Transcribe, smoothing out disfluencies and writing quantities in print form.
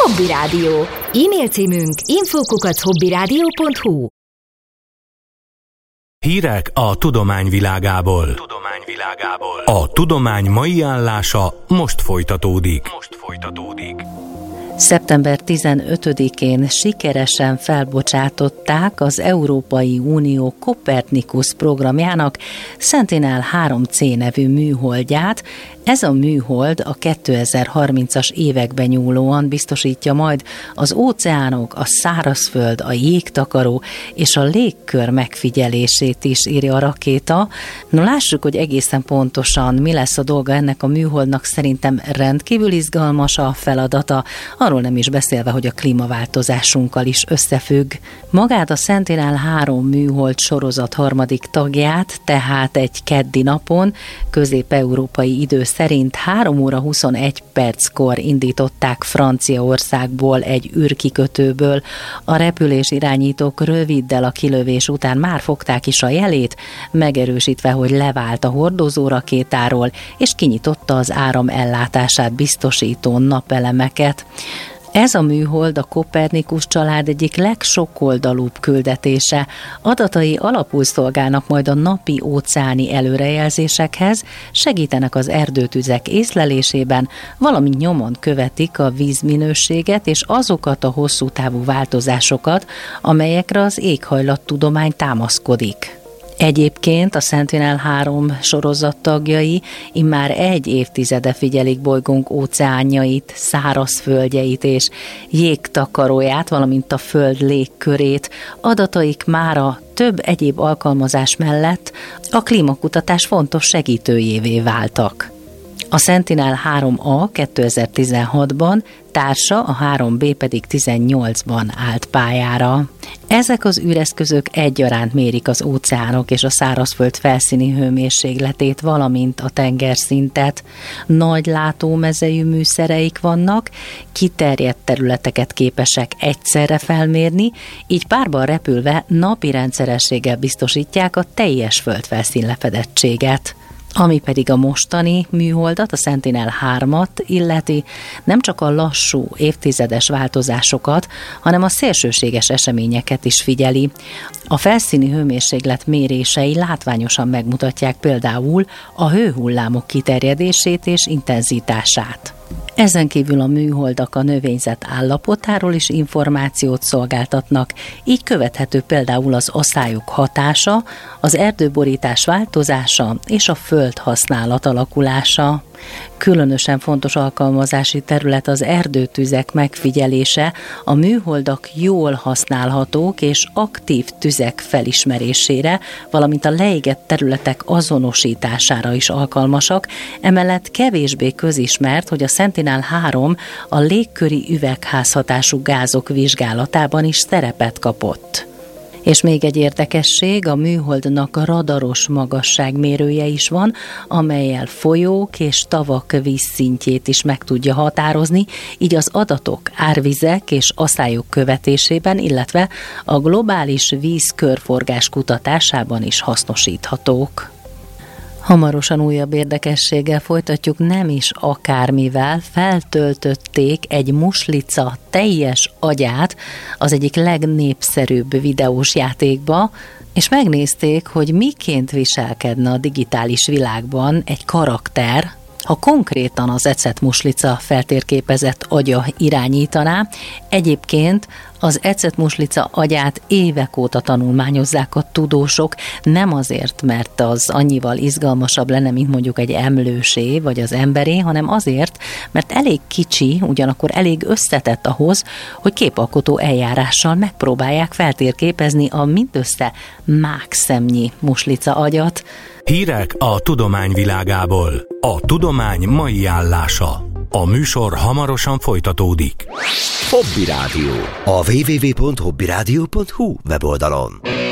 Hobby Rádió. E-mail címünk info@hobbyradio.hu. Hírek a tudomány világából. A tudomány mai állása most folytatódik. Szeptember 15-én sikeresen felbocsátották az Európai Unió Copernicus programjának Sentinel-3C nevű műholdját. Ez a műhold a 2030-as években nyúlóan biztosítja majd az óceánok, a szárazföld, a jégtakaró és a légkör megfigyelését is, írja a rakéta. No, lássuk, hogy egészen pontosan mi lesz a dolga ennek a műholdnak. Szerintem rendkívül izgalmas a feladata, arról nem is beszélve, hogy a klímaváltozásunkkal is összefügg. Magát a Sentinel-3 műhold sorozat harmadik tagját, tehát egy keddi napon, közép-európai idő szerint 3 óra 21 perckor indították Franciaországból egy űrkikötőből. A repülés irányítók röviddel a kilövés után már fogták is a jelét, megerősítve, hogy levált a hordozó rakétáról, és kinyitotta az áram ellátását biztosító napelemeket. Ez a műhold a Copernicus család egyik legsokoldalúbb küldetése. Adatai alapul szolgálnak majd a napi óceáni előrejelzésekhez, segítenek az erdőtüzek észlelésében, valamint nyomon követik a vízminőséget és azokat a hosszú távú változásokat, amelyekre az éghajlattudomány támaszkodik. Egyébként a Sentinel-3 sorozat tagjai immár egy évtizede figyelik bolygónk óceánjait, szárazföldjeit és jégtakaróját, valamint a föld légkörét. Adataik mára több egyéb alkalmazás mellett a klímakutatás fontos segítőjévé váltak. A Sentinel-3A 2016-ban, társa, a 3B pedig 18-ban állt pályára. Ezek az űreszközök egyaránt mérik az óceánok és a szárazföld felszíni hőmérsékletét, valamint a tengerszintet. Nagy látómezejű műszereik vannak, kiterjedt területeket képesek egyszerre felmérni, így párban repülve napi rendszerességgel biztosítják a teljes földfelszín lefedettséget. Ami pedig a mostani műholdat, a Sentinel-3-at illeti, nem csak a lassú, évtizedes változásokat, hanem a szélsőséges eseményeket is figyeli. A felszíni hőmérséklet mérései látványosan megmutatják például a hőhullámok kiterjedését és intenzitását. Ezen kívül a műholdak a növényzet állapotáról is információt szolgáltatnak, így követhető például az aszályok hatása, az erdőborítás változása és a földhasználat alakulása. Különösen fontos alkalmazási terület az erdőtüzek megfigyelése, a műholdak jól használhatók és aktív tüzek felismerésére, valamint a leégett területek azonosítására is alkalmasak, emellett kevésbé közismert, hogy a Sentinel-3 a légköri üvegházhatású gázok vizsgálatában is szerepet kapott. És még egy érdekesség, a műholdnak radaros magasságmérője is van, amellyel folyók és tavak vízszintjét is meg tudja határozni, így az adatok árvizek és aszályok követésében, illetve a globális vízkörforgás kutatásában is hasznosíthatók. Hamarosan újabb érdekességgel folytatjuk, nem is akármivel, feltöltötték egy muslica teljes agyát az egyik legnépszerűbb videós játékba, és megnézték, hogy miként viselkedne a digitális világban egy karakter, ha konkrétan az ecet muslica feltérképezett agya irányítaná. Egyébként az ecet muslica agyát évek óta tanulmányozzák a tudósok, nem azért, mert az annyival izgalmasabb lenne, mint mondjuk egy emlősé vagy az emberé, hanem azért, mert elég kicsi, ugyanakkor elég összetett ahhoz, hogy képalkotó eljárással megpróbálják feltérképezni a mindössze mákszemnyi muslica agyat. Hírek a tudomány világából. A tudomány mai állása. A műsor hamarosan folytatódik. Hobby Rádió. A www.hobbyradio.hu weboldalon.